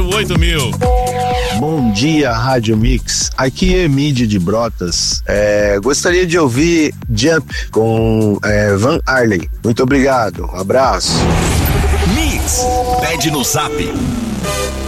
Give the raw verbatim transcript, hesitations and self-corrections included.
oito mil. Bom dia, Rádio Mix. Aqui é Emídio de Brotas. É, gostaria de ouvir Jump com é, Van Halen. Muito obrigado. Um abraço. Mix, pede no Zap